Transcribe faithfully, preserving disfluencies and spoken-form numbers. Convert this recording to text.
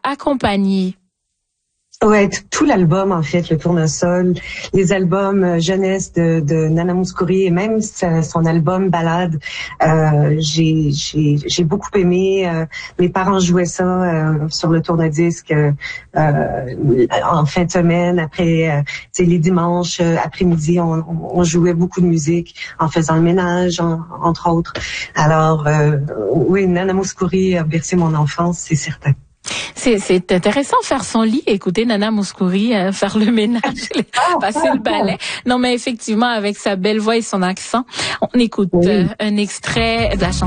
accompagné? Ouais, t- tout l'album, en fait, le tournesol, les albums euh, jeunesse de, de Nana Mouskouri et même sa- son album Ballade, euh, j'ai, j'ai, j'ai beaucoup aimé. Euh, mes parents jouaient ça euh, sur le tourne-disque euh, euh, en fin de semaine, après, euh, tu sais, les dimanches euh, après-midi, on, on jouait beaucoup de musique en faisant le ménage, en- entre autres. Alors, euh, oui, Nana Mouskouri a bercé mon enfance, c'est certain. C'est, c'est intéressant faire son lit, écouter Nana Mouskouri euh, faire le ménage, passer le balai. Non, mais effectivement, avec sa belle voix et son accent, on écoute Oui. euh, un extrait de la chanson.